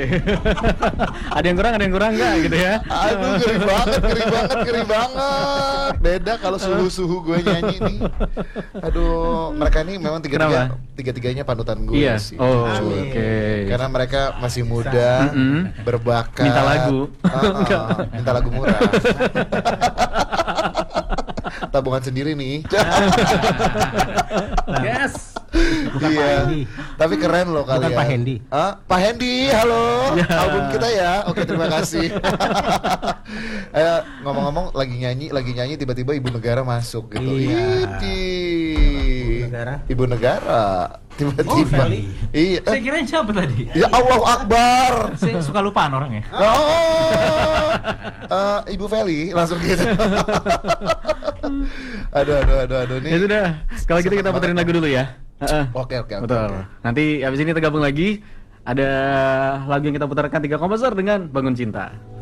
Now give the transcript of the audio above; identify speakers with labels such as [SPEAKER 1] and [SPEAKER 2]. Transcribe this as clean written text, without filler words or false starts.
[SPEAKER 1] Ada yang kurang nggak gitu ya?
[SPEAKER 2] Aduh, ngeri banget. Beda kalau suhu gue nyanyi nih. Aduh, mereka ini memang tiga-tiganya panutan gue sih.
[SPEAKER 1] Oh,
[SPEAKER 2] jujur.
[SPEAKER 1] oke.
[SPEAKER 2] Karena mereka masih muda, berbakat.
[SPEAKER 1] Minta lagu.
[SPEAKER 2] Minta lagu murah. Tabungan sendiri nih.
[SPEAKER 1] Yes.
[SPEAKER 3] Bukan Pak
[SPEAKER 2] Iya.
[SPEAKER 3] Hendy.
[SPEAKER 2] Tapi keren loh kalian.
[SPEAKER 3] Bukan Pak Hendy.
[SPEAKER 2] Pak Hendy, halo. Album kita ya. Oke, terima kasih. Ngomong-ngomong lagi nyanyi tiba-tiba Ibu Negara masuk gitu.
[SPEAKER 3] Iya.
[SPEAKER 2] Ibu Negara. Tiba-tiba.
[SPEAKER 3] Feli.
[SPEAKER 2] Iya.
[SPEAKER 4] Saya kira siapa tadi?
[SPEAKER 2] Ya Allahu Akbar.
[SPEAKER 4] Saya suka lupaan orangnya.
[SPEAKER 2] Ibu Feli langsung gitu. Aduh nih.
[SPEAKER 1] Ya sudah. Kalau gitu kita puterin lagu dulu ya.
[SPEAKER 2] Oke.
[SPEAKER 1] Betul. Nanti abis ini kita gabung lagi. Ada lagu yang kita putarkan 3 komposer dengan Bangun Cinta.